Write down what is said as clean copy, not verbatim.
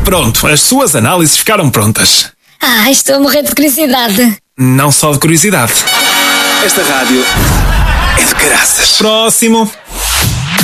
Pronto, as suas análises ficaram prontas. Estou a morrer de curiosidade. Não só de curiosidade. Esta rádio é de caraças. Próximo.